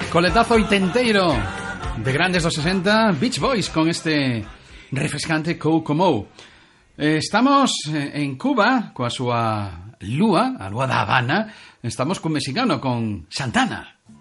Coletazo oitenteiro de grandes dos 60, Beach Boys con este refrescante Kokomo. Estamos en Cuba coa súa lúa, a lúa da Habana. Estamos cun mexicano, con Santana.